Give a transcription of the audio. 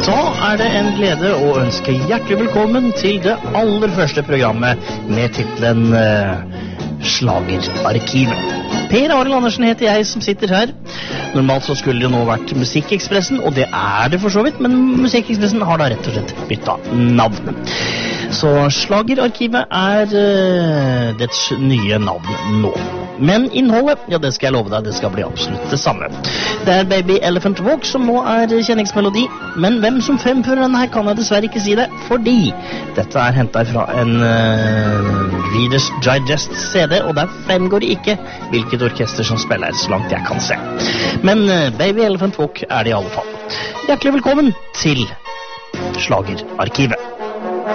Så det en glede å ønske hjertelig velkommen til det aller første programmet med titlen Slagerarkivet. Per Arild Andersen heter jeg som sitter her. Normalt så skulle det jo nå vært Musikkekspressen, og det det for så vidt, men Musikkekspressen har da rett og slett byttet navn. Så Slagerarkivet dets nye navn nå. Men innholdet, ja det skal jeg love deg, det skal bli absolutt det samme. Det Baby Elephant Walk som nå kjenningsmelodi, men hvem som fremfører denne her kan jeg dessverre ikke si det, fordi dette hentet fra en Reader's Digest CD, og der fremgår det ikke hvilket orkester som spiller, så langt jeg kan se. Men Baby Elephant Walk det i alle fall. Hjertelig velkommen til Slagerarkivet.